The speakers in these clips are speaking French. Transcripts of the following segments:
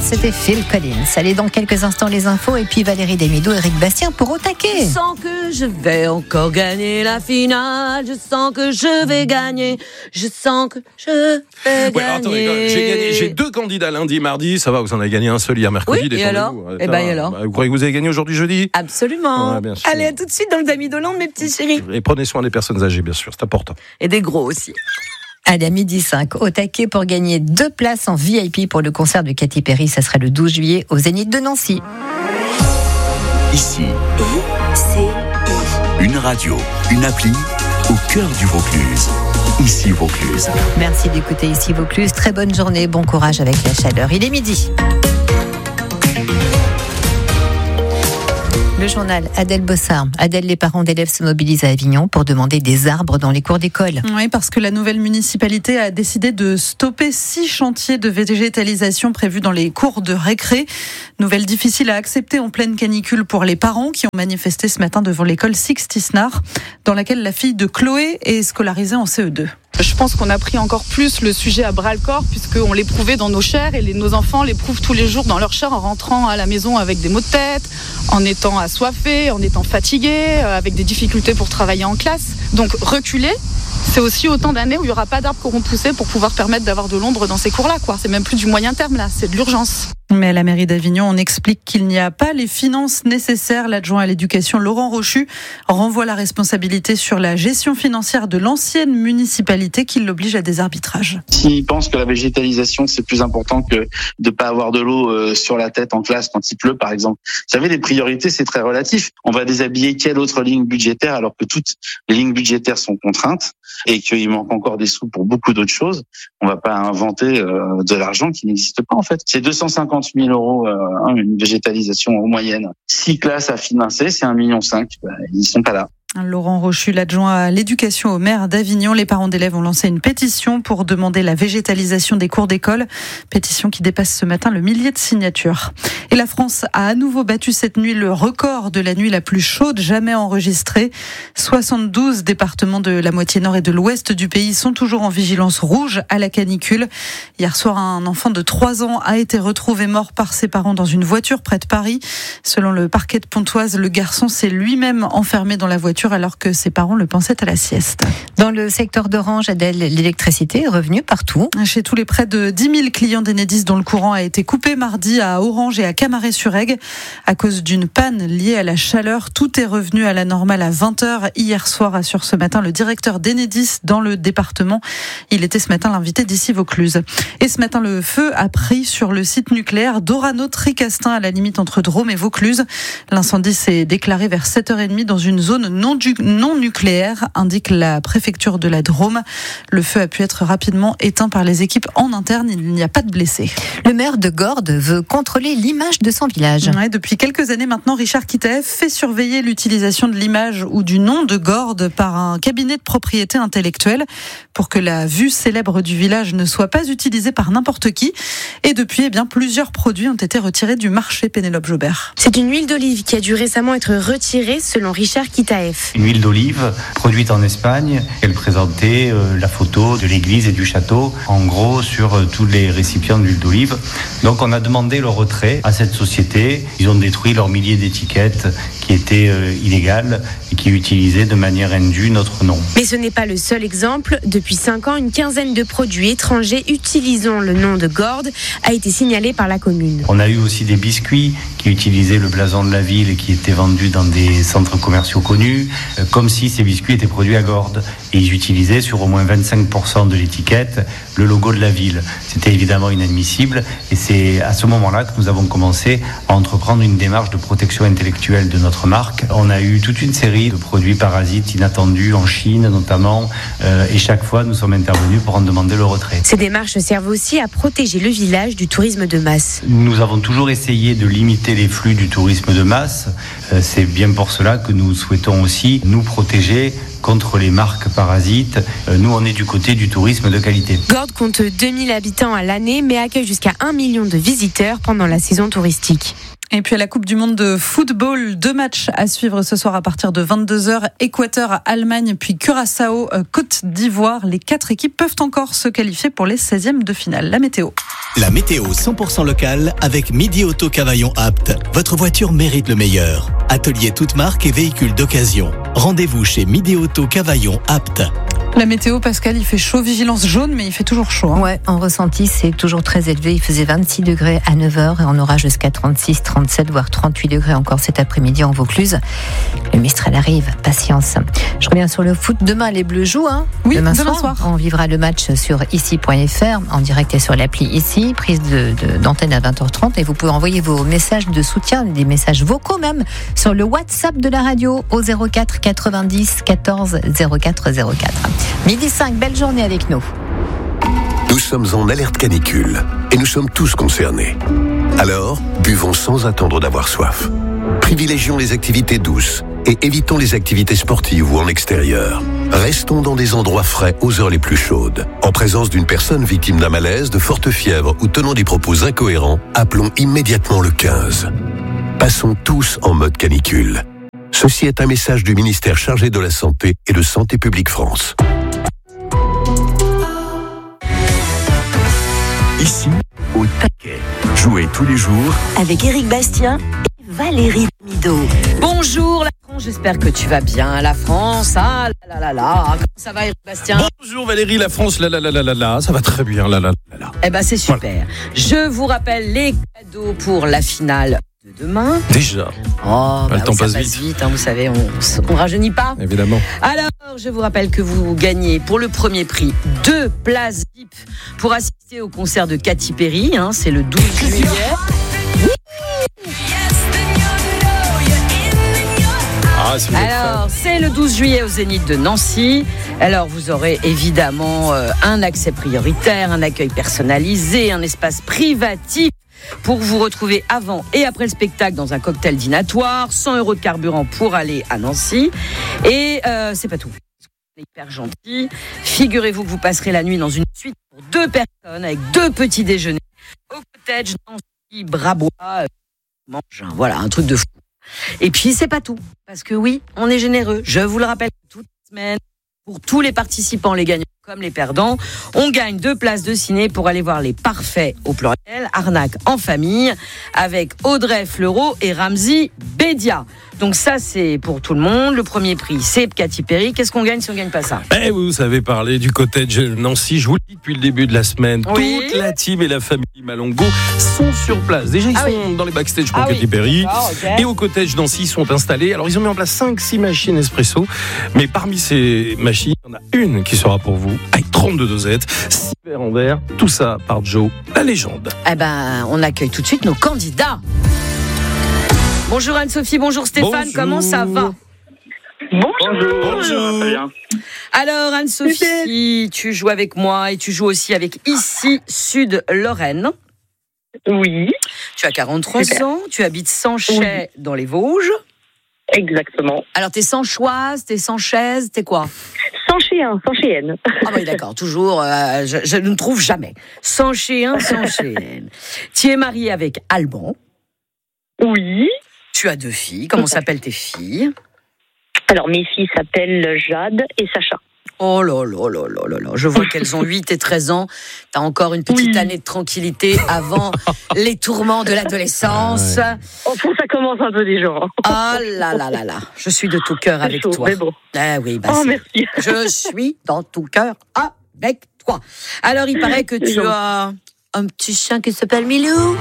c'était Phil Collins. Allez, dans quelques instants, les infos et puis Valérie Damido, Eric Bastien pour Au Taquet. Je sens que je vais encore gagner la finale. Je sens que je vais gagner. Je sens que je vais gagner. Attendez, j'ai 2 candidats lundi, mardi. Ça va, vous en avez gagné un seul hier mercredi. Oui, et alors Vous croyez que vous avez gagné aujourd'hui, jeudi? Absolument. Ouais, bien sûr. Allez, à tout de suite dans le Damidoland, mes petits chéris. Et prenez soin des personnes âgées, bien sûr, c'est important. Et des gros aussi. Allez, à 12h05, Au Taquet pour gagner 2 places en VIP pour le concert de Katy Perry. Ça sera le 12 juillet au Zénith de Nancy. Ici, une radio, une appli au cœur du Vaucluse. Ici Vaucluse. Merci d'écouter Ici Vaucluse. Très bonne journée, bon courage avec la chaleur. Il est midi. Le journal Adèle Bossard. Adèle, les parents d'élèves se mobilisent à Avignon pour demander des arbres dans les cours d'école. Oui, parce que la nouvelle municipalité a décidé de stopper 6 chantiers de végétalisation prévus dans les cours de récré. Nouvelle difficile à accepter en pleine canicule pour les parents qui ont manifesté ce matin devant l'école Sixte-Isnard, dans laquelle la fille de Chloé est scolarisée en CE2. Je pense qu'on a pris encore plus le sujet à bras-le-corps puisqu'on l'éprouvait dans nos chairs et nos enfants l'éprouvent tous les jours dans leur chair en rentrant à la maison avec des maux de tête, en étant assoiffés, en étant fatigués, avec des difficultés pour travailler en classe. Donc reculer, c'est aussi autant d'années où il n'y aura pas d'arbres qui auront poussé pour pouvoir permettre d'avoir de l'ombre dans ces cours-là, quoi. C'est même plus du moyen terme là, c'est de l'urgence. Mais à la mairie d'Avignon, on explique qu'il n'y a pas les finances nécessaires. L'adjoint à l'éducation, Laurent Rochu, renvoie la responsabilité sur la gestion financière de l'ancienne municipalité qui l'oblige à des arbitrages. S'ils pensent que la végétalisation, c'est plus important que de pas avoir de l'eau sur la tête en classe quand il pleut, par exemple. Vous savez, les priorités, c'est très relatif. On va déshabiller quelle autre ligne budgétaire alors que toutes les lignes budgétaires sont contraintes et qu'il manque encore des sous pour beaucoup d'autres choses. On va pas inventer de l'argent qui n'existe pas, en fait. C'est 250 000 euros, une végétalisation en moyenne. 6 classes à financer, c'est 1,5 million. Ils sont pas là. Laurent Rochu, l'adjoint à l'éducation au maire d'Avignon. Les parents d'élèves ont lancé une pétition pour demander la végétalisation des cours d'école. Pétition qui dépasse ce matin le millier de signatures. Et la France a à nouveau battu cette nuit le record de la nuit la plus chaude jamais enregistrée. 72 départements de la moitié nord et de l'ouest du pays sont toujours en vigilance rouge à la canicule. Hier soir, un enfant de 3 ans a été retrouvé mort par ses parents dans une voiture près de Paris. Selon le parquet de Pontoise, le garçon s'est lui-même enfermé dans la voiture alors que ses parents le pensaient à la sieste. Dans le secteur d'Orange, Adèle, l'électricité est revenue partout. Chez tous les près de 10 000 clients d'Enedis dont le courant a été coupé mardi à Orange et à Camaret-sur-Aigle à cause d'une panne liée à la chaleur. Tout est revenu à la normale à 20h hier soir, assure ce matin le directeur d'Enedis dans le département. Il était ce matin l'invité d'Ici Vaucluse. Et ce matin, le feu a pris sur le site nucléaire d'Orano-Tricastin à la limite entre Drôme et Vaucluse. L'incendie s'est déclaré vers 7h30 dans une zone non nucléaire, indique la préfecture de la Drôme. Le feu a pu être rapidement éteint par les équipes en interne. Il n'y a pas de blessés. Le maire de Gordes veut contrôler l'image de son village. Ouais, depuis quelques années maintenant, Richard Kitaev fait surveiller l'utilisation de l'image ou du nom de Gordes par un cabinet de propriété intellectuelle pour que la vue célèbre du village ne soit pas utilisée par n'importe qui. Et depuis, plusieurs produits ont été retirés du marché. Pénélope Jobert. C'est une huile d'olive qui a dû récemment être retirée selon Richard Kitaev. Une huile d'olive produite en Espagne. Elle présentait la photo de l'église et du château, en gros, sur tous les récipients d'huile d'olive. Donc on a demandé le retrait à cette société. Ils ont détruit leurs milliers d'étiquettes qui étaient illégales et qui utilisaient de manière indue notre nom. Mais ce n'est pas le seul exemple. Depuis 5 ans, une quinzaine de produits étrangers utilisant le nom de Gordes a été signalée par la commune. On a eu aussi des biscuits qui utilisaient le blason de la ville et qui étaient vendus dans des centres commerciaux connus, comme si ces biscuits étaient produits à Gordes. Et ils utilisaient sur au moins 25% de l'étiquette le logo de la ville. C'était évidemment inadmissible et c'est à ce moment-là que nous avons commencé à entreprendre une démarche de protection intellectuelle de notre marque. On a eu toute une série de produits parasites inattendus en Chine notamment et chaque fois nous sommes intervenus pour en demander le retrait. Ces démarches servent aussi à protéger le village du tourisme de masse. Nous avons toujours essayé de limiter les flux du tourisme de masse. C'est bien pour cela que nous souhaitons aussi nous protéger contre les marques parasites. Nous, on est du côté du tourisme de qualité. Gordes compte 2000 habitants à l'année, mais accueille jusqu'à 1 million de visiteurs pendant la saison touristique. Et puis à la Coupe du Monde de football, 2 matchs à suivre ce soir à partir de 22h. Équateur, Allemagne, puis Curaçao, Côte d'Ivoire. Les 4 équipes peuvent encore se qualifier pour les 16e de finale. La météo. La météo 100% locale avec Midi Auto Cavaillon Apt. Votre voiture mérite le meilleur. Atelier toute marque et véhicules d'occasion. Rendez-vous chez Midi Auto Cavaillon Apt. La météo, Pascal, il fait chaud, vigilance jaune, mais il fait toujours chaud. Ouais, en ressenti, c'est toujours très élevé. Il faisait 26 degrés à 9h et on aura jusqu'à 36, 37, voire 38 degrés encore cet après-midi en Vaucluse. Le Mistral arrive, patience. Je reviens sur le foot. Demain, les Bleus jouent. Oui, demain soir. On vivra le match sur ici.fr, en direct et sur l'appli ici. Prise d'antenne à 20h30 et vous pouvez envoyer vos messages de soutien, des messages vocaux même, sur le WhatsApp de la radio au 04 90 14 04 04. Midi 5, belle journée avec nous. Nous sommes en alerte canicule et nous sommes tous concernés. Alors, buvons sans attendre d'avoir soif. Privilégions les activités douces et évitons les activités sportives ou en extérieur. Restons dans des endroits frais aux heures les plus chaudes. En présence d'une personne victime d'un malaise, de forte fièvre ou tenant des propos incohérents, appelons immédiatement le 15. Passons tous en mode canicule. Ceci est un message du ministère chargé de la Santé et de Santé publique France. Ici, au taquet. Jouez tous les jours avec Éric Bastien et Valérie Mido. Bonjour la France, j'espère que tu vas bien. La France, ah là là là. Comment ça va Éric Bastien? Bonjour Valérie, la France, là, ça va très bien, là. Eh ben c'est super. Je vous rappelle les cadeaux pour la finale de demain. Déjà. Le temps passe vite, vous savez, on rajeunit pas. Évidemment. Alors, je vous rappelle que vous gagnez pour le premier prix 2 places VIP pour assister au concert de Katy Perry. C'est le 12 juillet. Alors, c'est le 12 juillet au Zénith de Nancy. Alors, vous aurez évidemment un accès prioritaire, un accueil personnalisé, un espace privatif pour vous retrouver avant et après le spectacle dans un cocktail dînatoire, 100 € de carburant pour aller à Nancy. Et c'est pas tout. C'est hyper gentil. Figurez-vous que vous passerez la nuit dans une suite pour 2 personnes avec 2 petits déjeuners au cottage Nancy Brabois. Voilà, un truc de fou. Et puis c'est pas tout, parce que oui, on est généreux. Je vous le rappelle toute la semaine. Pour tous les participants, les gagnants comme les perdants, on gagne 2 places de ciné pour aller voir Les Parfaits au pluriel, Arnaque en famille, avec Audrey Fleurot et Ramzy Bédia. Donc ça, c'est pour tout le monde. Le premier prix, c'est Katy Perry. Qu'est-ce qu'on gagne si on ne gagne pas ça? Vous savez parler du cottage Nancy. Je vous le dis depuis le début de la semaine. Oui. Toute la team et la famille Malongo sont sur place. Déjà, ils sont dans les backstage pour Katy Perry. Okay. Et au cottage Nancy, ils sont installés. Alors, ils ont mis en place 5-6 machines espresso. Mais parmi ces machines, il y en a une qui sera pour vous, avec 32 dosettes, 6 verres en verre. Tout ça par Joe, la légende. On accueille tout de suite nos candidats. Bonjour Anne-Sophie, bonjour Stéphane, bonjour. Comment ça va? Bonjour. Très bien. Alors Anne-Sophie, tu joues avec moi et tu joues aussi avec Ici Sud Lorraine. Oui. Tu as 43 ans, tu habites Sanchet dans les Vosges. Exactement. Alors t'es Sanchoise, t'es Sanchaise, t'es quoi? Sanchéenne. Ah oui d'accord, toujours, je ne trouve jamais. Sanchéenne. Tu es mariée avec Alban. Oui. Tu as 2 filles. Comment s'appellent tes filles? Alors, mes filles s'appellent Jade et Sacha. Oh là là là là là. Je vois qu'elles ont 8 et 13 ans. T'as encore une petite année de tranquillité avant les tourments de l'adolescence. Au fond, ça commence un peu déjà. Ah là là là là. Je suis de tout cœur avec toi. Mais bon. Oui, merci. Je suis dans tout cœur avec toi. Alors, il paraît que tu as un petit chien qui s'appelle Milou.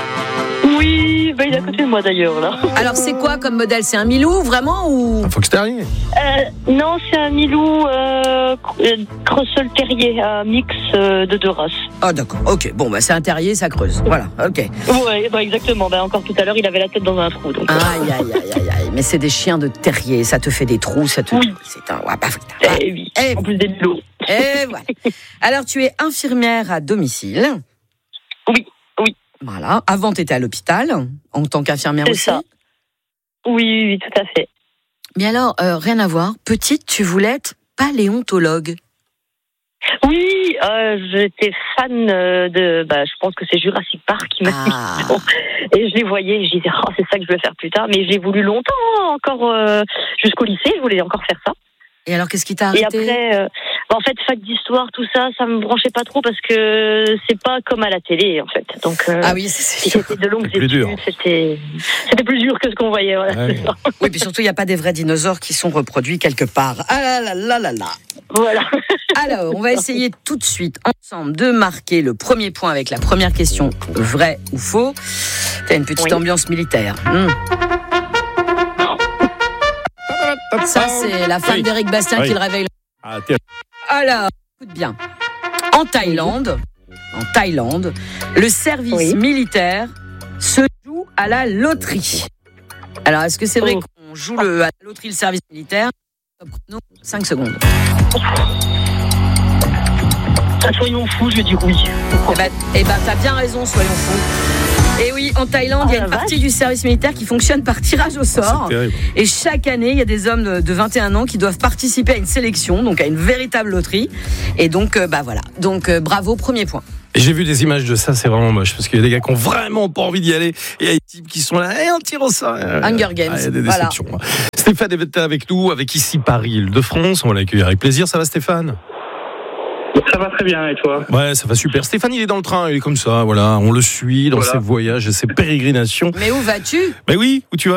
Oui, il est à côté de moi d'ailleurs là. Alors c'est quoi comme modèle? C'est un Milou vraiment ou un Fox Terrier? Non, c'est un Milou Creusel Terrier, un mix de 2 races. Ah d'accord, ok. Bon c'est un terrier, ça creuse. Voilà, ok. Ouais, exactement. Encore tout à l'heure, il avait la tête dans un trou. Donc... Aïe. Mais c'est des chiens de terrier, ça te fait des trous, ça te. Oui. C'est un. Oui. En plus des Milots. Et voilà. Alors tu es infirmière à domicile. Oui. Voilà. Avant, tu étais à l'hôpital, en tant qu'infirmière aussi. C'est ça. Oui, tout à fait. Mais alors, rien à voir. Petite, tu voulais être paléontologue. Oui, j'étais fan de. Je pense que c'est Jurassic Park qui m'a mis. Et je les voyais, je disais, c'est ça que je veux faire plus tard. Mais j'ai voulu longtemps, encore jusqu'au lycée, je voulais encore faire ça. Et alors, qu'est-ce qui t'a arrêté ? Et après, en fait, fac d'histoire, tout ça, ça me branchait pas trop parce que c'est pas comme à la télé, en fait. Donc, c'était de longues études, c'était plus dur que ce qu'on voyait. Voilà. Ouais. Oui, puis surtout, il n'y a pas des vrais dinosaures qui sont reproduits quelque part. Ah là là là là. Voilà. Alors, on va essayer tout de suite, ensemble, de marquer le premier point avec la première question, vrai ou faux. T'as une petite ambiance militaire. Ça, c'est la femme d'Éric Bastien qui le réveille. Alors, écoute bien. En Thaïlande, le service militaire se joue à la loterie. Alors, est-ce que c'est vrai qu'on joue à la loterie le service militaire ? Non, 5 secondes. Soyons fous, je dis oui. Eh ben, t'as bien raison, soyons fous. Et oui, en Thaïlande, il y a une partie du service militaire qui fonctionne par tirage au sort. Et chaque année, il y a des hommes de 21 ans qui doivent participer à une sélection, donc à une véritable loterie. Et donc, voilà. Donc, bravo, premier point. Et j'ai vu des images de ça, c'est vraiment moche, parce qu'il y a des gars qui ont vraiment pas envie d'y aller, et il y a des types qui sont là, et un tir au sort. Hunger Games. Il y a des déceptions. Voilà. Stéphane est avec nous, avec ici Paris, Île-de-France. On va l'accueillir avec plaisir. Ça va, Stéphane ? Ça va très bien, et toi ? Ouais, ça va super. Stéphane, il est dans le train, il est comme ça, voilà. On le suit dans ses voyages et ses pérégrinations. Mais où vas-tu ? Ben oui, où tu vas ?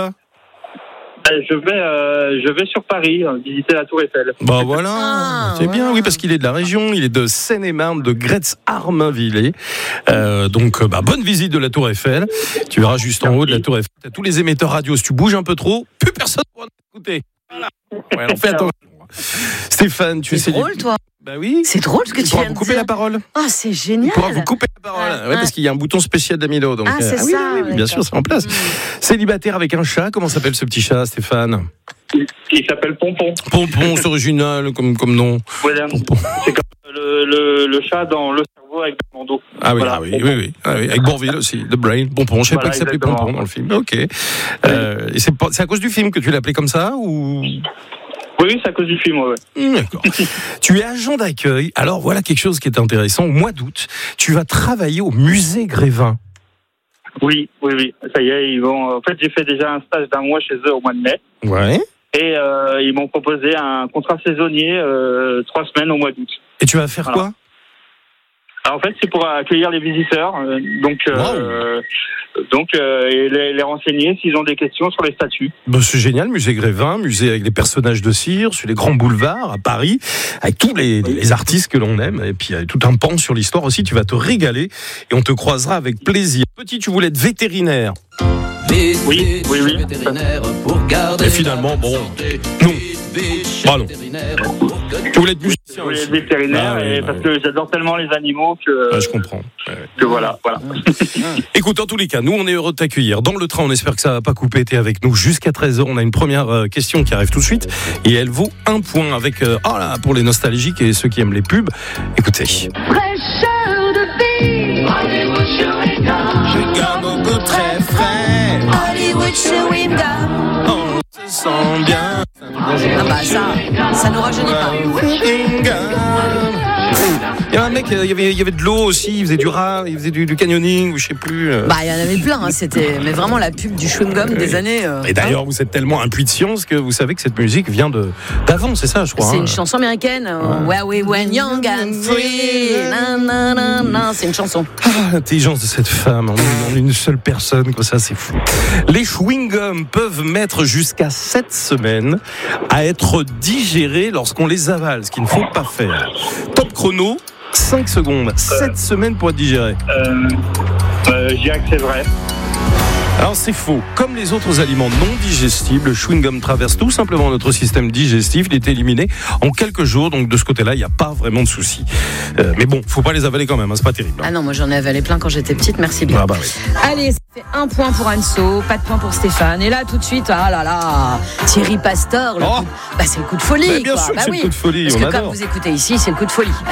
Je vais sur Paris visiter la Tour Eiffel. Bah voilà, c'est bien, oui, parce qu'il est de la région, il est de Seine-et-Marne, de Gretz-Armainvillers. Donc, bonne visite de la Tour Eiffel. Tu verras juste en haut de la Tour Eiffel. T'as tous les émetteurs radio. Si tu bouges un peu trop, plus personne ne pourra t'écouter. Voilà. Ouais, alors fais attention. Stéphane, tu es célibataire. C'est drôle, toi. Bah oui. C'est drôle ce que tu viens de dire. Vous couper la parole. Ah, c'est génial. On pourra vous couper la parole. Ouais, parce qu'il y a un bouton spécial d'Amilo. Donc, c'est ça. Oui, bien sûr, c'est en place. Célibataire avec un chat. Comment s'appelle ce petit chat, Stéphane ? Il s'appelle Pompon. Pompon, c'est original comme nom. Voilà. Pompon. C'est comme le chat dans le cerveau avec Belmondo. Ah oui, voilà, oui. Avec Bourvil aussi, The Brain. Pompon. Je ne savais pas qu'il s'appelait Pompon dans le film. Ok. Et c'est à cause du film que tu l'as appelé comme ça ou... Oui, c'est à cause du film, ouais. D'accord. Tu es agent d'accueil. Alors voilà quelque chose qui est intéressant. Au mois d'août, tu vas travailler au musée Grévin. Oui. Ça y est, ils vont. En fait, j'ai fait déjà un stage d'1 mois chez eux au mois de mai. Ouais. Et ils m'ont proposé un contrat saisonnier 3 semaines au mois d'août. Et tu vas faire quoi ? Alors, en fait, c'est pour accueillir les visiteurs, et les renseigner s'ils ont des questions sur les statues. C'est génial, musée Grévin, musée avec les personnages de cire, sur les grands boulevards à Paris, avec tous les artistes que l'on aime, et puis il y a tout un pan sur l'histoire aussi. Tu vas te régaler et on te croisera avec plaisir. Petit, tu voulais être vétérinaire. Oui. Et finalement, non. Non. Tu voulais être musicien. Je voulais être vétérinaire parce que j'adore tellement les animaux que. Je comprends. Que voilà. Écoute, en tous les cas, nous on est heureux de t'accueillir dans le train. On espère que ça va pas couper. T'es avec nous jusqu'à 13h. On a une première question qui arrive tout de suite et elle vaut 1 point avec pour les nostalgiques et ceux qui aiment les pubs. Écoutez. Fraîcheur de vie, Hollywood Chewing Gum. Je garde beaucoup très frais. Hollywood Chewing Gum. On se sent bien. Ça nous rajeunit pas. Il y a un mec, il y avait de l'eau aussi, il faisait du rat, il faisait du canyoning, ou je sais plus. Il y en avait plein, c'était mais vraiment la pub du chewing-gum des années. Et d'ailleurs, vous êtes tellement impuis de science que vous savez que cette musique vient d'avant, c'est ça, je crois. C'est une chanson américaine. Where we were young and free. C'est une chanson. L'intelligence de cette femme en une seule personne, quoi, ça c'est fou. Les chewing-gums peuvent mettre jusqu'à 7 semaines à être digérés lorsqu'on les avale, ce qu'il ne faut pas faire. Top chrono, 5 secondes, 7 semaines pour être digéré. Je dirais que c'est vrai. Alors c'est faux. Comme les autres aliments non digestibles, le chewing-gum traverse tout simplement notre système digestif. Il est éliminé en quelques jours, donc de ce côté-là, il n'y a pas vraiment de souci. Mais bon, faut pas les avaler quand même, c'est pas terrible. Ah non, moi j'en ai avalé plein quand j'étais petite, merci bien. Oui. Allez, ça fait 1 point pour Anso, pas de point pour Stéphane. Et là, tout de suite, Thierry Pastor, c'est le coup de folie. Mais bien sûr que c'est le coup de folie, parce on que adore. comme vous écoutez ici, c'est le coup de folie.